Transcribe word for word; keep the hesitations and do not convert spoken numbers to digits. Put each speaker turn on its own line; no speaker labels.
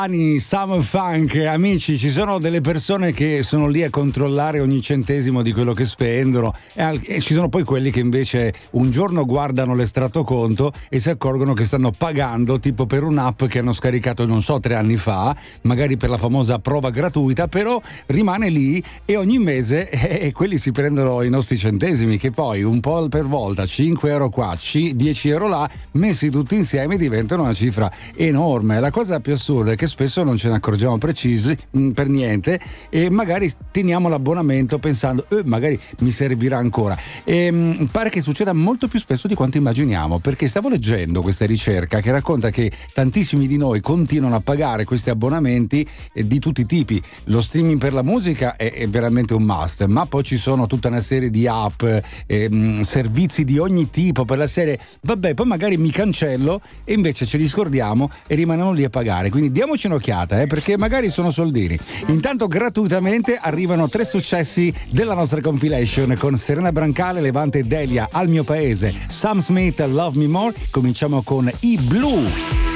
Summer Funk. Amici, ci sono delle persone che sono lì a controllare ogni centesimo di quello che spendono e, e ci sono poi quelli che invece un giorno guardano l'estratto conto e si accorgono che stanno pagando tipo per un'app che hanno scaricato non so tre anni fa, magari per la famosa prova gratuita, però rimane lì e ogni mese e eh, quelli si prendono i nostri centesimi, che poi un po' per volta, cinque euro qua, dieci euro là, messi tutti insieme diventano una cifra enorme. La cosa più assurda è che spesso non ce ne accorgiamo precisi mh, per niente e magari teniamo l'abbonamento pensando eh, magari mi servirà ancora e mh, pare che succeda molto più spesso di quanto immaginiamo, perché stavo leggendo questa ricerca che racconta che tantissimi di noi continuano a pagare questi abbonamenti eh, di tutti i tipi. Lo streaming per la musica è, è veramente un must, ma poi ci sono tutta una serie di app, eh, mh, servizi di ogni tipo per la serie vabbè, poi magari mi cancello e invece ce li scordiamo e rimaniamo lì a pagare, quindi diamoci un'occhiata eh, perché magari sono soldini. Intanto gratuitamente arrivano tre successi della nostra compilation con Serena Brancale, Levante e Delia, Al mio paese, Sam Smith, Love Me More. Cominciamo con I Blue.